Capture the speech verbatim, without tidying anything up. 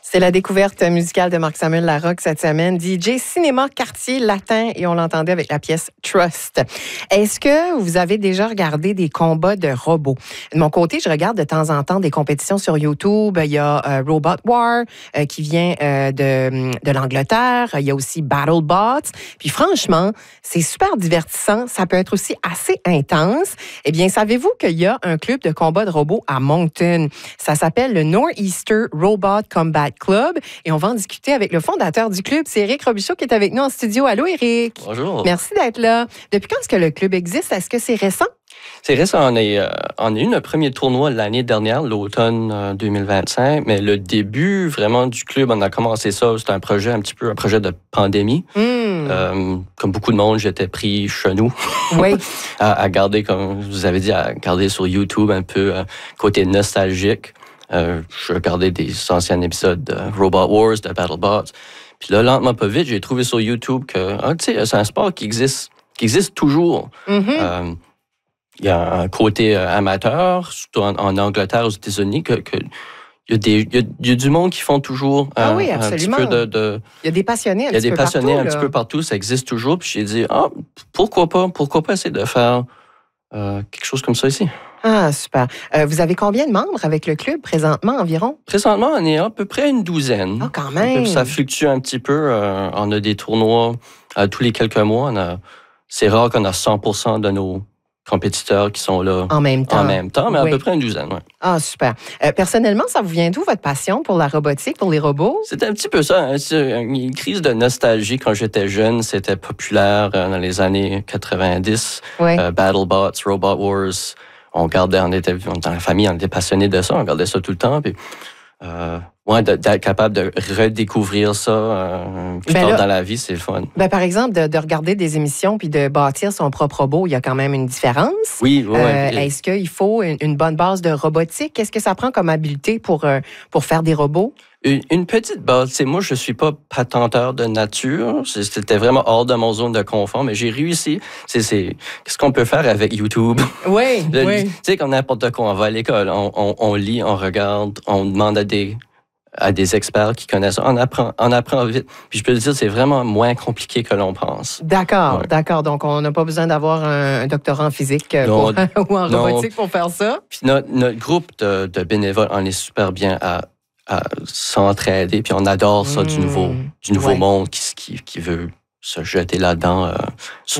C'est la découverte musicale de Marc-Samuel Larocque cette semaine. D J Cinéma Quartier Latin et on l'entendait avec la pièce Trust. Est-ce que vous avez déjà regardé des combats de robots? De mon côté, je regarde de temps en temps des compétitions sur YouTube. Il y a euh, Robot War euh, qui vient euh, de, de l'Angleterre. Il y a aussi BattleBots. Puis franchement, c'est super divertissant. Ça peut être aussi assez intense. Eh bien, savez-vous qu'il y a un club de combat de robots à Moncton? Ça s'appelle le Northeaster Robot Combat Club et on va en discuter avec le fondateur du club, c'est Éric Robichaud qui est avec nous en studio. Allô Éric. Bonjour. Merci d'être là. Depuis quand est-ce que le club existe? Est-ce que c'est récent? C'est récent. On a, euh, on a eu notre premier tournoi l'année dernière, l'automne euh, deux mille vingt-cinq, mais le début vraiment du club, on a commencé ça, c'était un projet un petit peu un projet de pandémie. Mm. Euh, comme beaucoup de monde, j'étais pris chez nous. Oui. à, à garder, comme vous avez dit, à garder sur YouTube un peu euh, côté nostalgique. Euh, je regardais des anciens épisodes de Robot Wars, de BattleBots. Puis là, lentement, pas vite, j'ai trouvé sur YouTube que ah, tu sais, c'est un sport qui existe, qui existe toujours. Mm-hmm. Euh, il y a un côté euh, amateur, surtout en, en Angleterre, aux États-Unis, que, que il y a des, il y a, il y a du monde qui font toujours euh, ah oui, un petit peu de, de... Il y a des passionnés un Il y a des passionnés partout, un petit peu partout, ça existe toujours. Puis j'ai dit, ah, pourquoi pas, pourquoi pas essayer de faire euh, quelque chose comme ça ici. Ah, super. Euh, vous avez combien de membres avec le club présentement environ? Présentement, on est à peu près une douzaine. Ah, quand même. Ça fluctue un petit peu. Euh, on a des tournois euh, tous les quelques mois. On a, c'est rare qu'on a cent pour cent de nos compétiteurs qui sont là en même temps, en même temps mais oui. à peu près une douzaine. Ouais. Ah, super. Euh, personnellement, ça vous vient d'où votre passion pour la robotique, pour les robots? C'était un petit peu ça. Hein. C'est une crise de nostalgie. Quand j'étais jeune, c'était populaire euh, dans les années quatre-vingt-dix. Oui. Euh, BattleBots, Robot Wars. On regardait, on était dans la famille, on était passionnés de ça, on regardait ça tout le temps. Puis, euh, ouais, d'être capable de redécouvrir ça euh, plus ben tard là, dans la vie, c'est le fun. Ben par exemple, de, de regarder des émissions puis de bâtir son propre robot, il y a quand même une différence. Oui, oui. Euh, est-ce qu'il faut une, une bonne base de robotique? Qu'est-ce que ça prend comme habileté pour, euh, pour faire des robots? Une, une petite base. C'est moi, je suis pas patenteur de nature. C'était vraiment hors de mon zone de confort, mais j'ai réussi. C'est, c'est qu'est-ce qu'on peut faire avec YouTube. Oui, le, oui. Tu sais, comme n'importe quoi, on va à l'école, on, on, on lit, on regarde, on demande à des à des experts qui connaissent ça. On apprend, on apprend vite. Puis je peux le dire, c'est vraiment moins compliqué que l'on pense. D'accord, ouais. d'accord. Donc, on n'a pas besoin d'avoir un, un doctorat en physique non, pour, ou en non. robotique pour faire ça. Puis notre, notre groupe de, de bénévoles, on est super bien à à s'entraider, puis on adore ça mmh, du nouveau, du nouveau ouais. monde qui, qui, qui veut se jeter là-dedans. Euh,